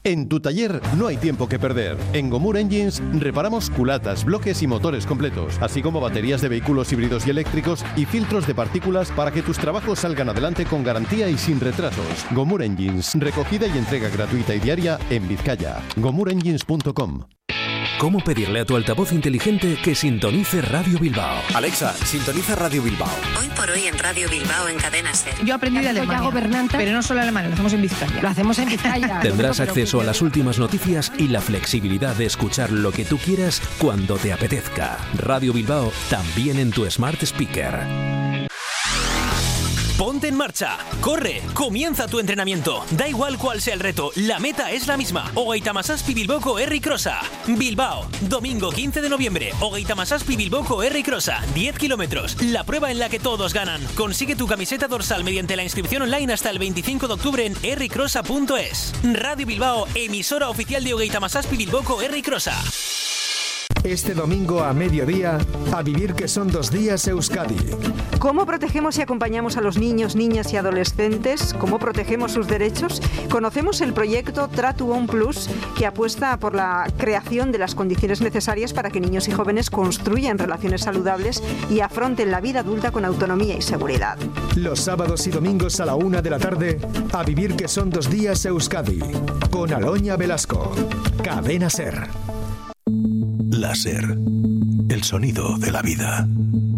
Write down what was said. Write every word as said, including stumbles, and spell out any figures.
En tu taller no hay tiempo que perder. En Gomur Engines reparamos culatas, bloques y motores completos, así como baterías de vehículos híbridos y eléctricos y filtros de partículas para que tus trabajos salgan adelante con garantía y sin retrasos. Gomur Engines, recogida y entrega gratuita y diaria en Vizcaya. gomur engines punto com. ¿Cómo pedirle a tu altavoz inteligente que sintonice Radio Bilbao? Alexa, sintoniza Radio Bilbao. Hoy por hoy en Radio Bilbao en Cadena Ser. Yo aprendí de Alemania, pero no solo alemán, lo hacemos en Vizcaya. Lo hacemos en Vizcaya. Tendrás acceso a las últimas noticias y la flexibilidad de escuchar lo que tú quieras cuando te apetezca. Radio Bilbao, también en tu Smart Speaker. Ponte en marcha, corre, comienza tu entrenamiento. Da igual cuál sea el reto, la meta es la misma. Hogeita Hamazazpi Bilboko Herri Crossa. Bilbao, domingo quince de noviembre. Hogeita Hamazazpi Bilboko Herri Crossa, diez kilómetros. La prueba en la que todos ganan. Consigue tu camiseta dorsal mediante la inscripción online hasta el veinticinco de octubre en herri crossa punto es. Radio Bilbao, emisora oficial de Hogeita Hamazazpi Bilboko Herri Crossa. Este domingo a mediodía, a vivir que son dos días Euskadi. ¿Cómo protegemos y acompañamos a los niños, niñas y adolescentes? ¿Cómo protegemos sus derechos? Conocemos el proyecto Tratu On Plus, que apuesta por la creación de las condiciones necesarias para que niños y jóvenes construyan relaciones saludables y afronten la vida adulta con autonomía y seguridad. Los sábados y domingos a la una de la tarde, a vivir que son dos días Euskadi. Con Aloña Velasco. Cadena Ser. Láser, el sonido de la vida.